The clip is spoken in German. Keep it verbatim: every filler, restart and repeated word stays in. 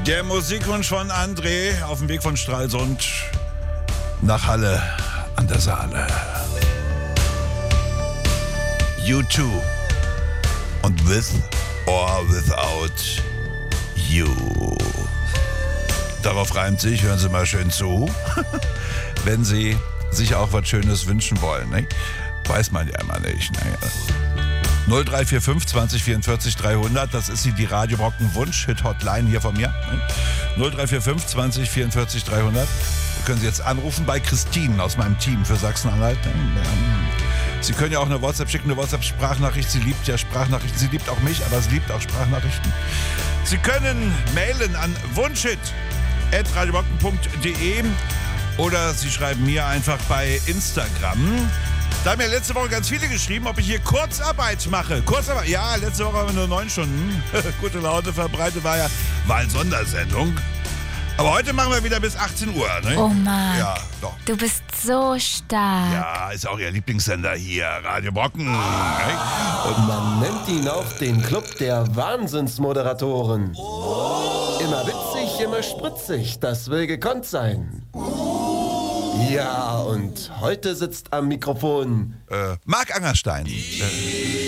Der Musikwunsch von André auf dem Weg von Stralsund nach Halle an der Saale. U zwei und With or Without You. Darauf reimt sich, hören Sie mal schön zu, wenn Sie sich auch was Schönes wünschen wollen. Ne? Weiß man ja immer nicht. Ne? null drei vier fünf zwanzig vierundvierzig dreihundert, das ist die Radio Brocken Wunsch-Hit-Hotline hier von mir. Ne? null drei vier fünf zwanzig vierundvierzig dreihundert. Da können Sie jetzt anrufen bei Christine aus meinem Team für Sachsen-Anhalt. Ne? Sie können ja auch eine WhatsApp schicken, eine WhatsApp-Sprachnachricht. Sie liebt ja Sprachnachrichten. Sie liebt auch mich, aber sie liebt auch Sprachnachrichten. Sie können mailen an wunschhit at radiobrocken punkt de oder Sie schreiben mir einfach bei Instagram. Da haben ja letzte Woche ganz viele geschrieben, ob ich hier Kurzarbeit mache. Kurzarbeit, ja, letzte Woche haben wir nur neun Stunden. Gute Laune verbreitet, war ja Wahl-Sondersendung. Aber heute machen wir wieder bis achtzehn Uhr, ne? Oh Mann, ja, doch. Du bist so stark. Ja, ist auch Ihr Lieblingssender hier, Radio Brocken. Ne? Und man nennt ihn auch den Club der Wahnsinnsmoderatoren. Immer witzig, immer spritzig, das will gekonnt sein. Ja, und heute sitzt am Mikrofon Äh, Marc Angerstein. Äh,